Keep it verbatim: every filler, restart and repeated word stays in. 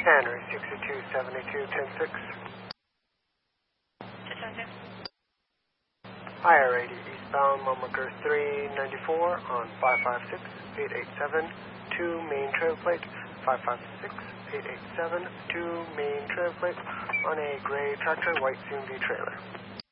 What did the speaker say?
Henry, sixty-two seventy-two, ten six. Higher eighty eastbound, Mamaker three ninety-four on five five six, eight eight seven, two main trail plate, five five six, eight eight seven, two main trail plate on a gray tractor, white C M V trailer.